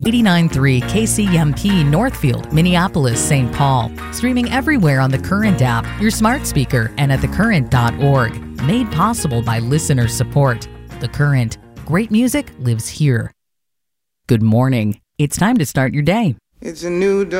89.3 KCMP Northfield, Minneapolis, St. Paul. Streaming everywhere on the Current app, your smart speaker, and at thecurrent.org. Made possible by listener support. The Current. Great music lives here. Good morning. It's time to start your day. It's a new dawn.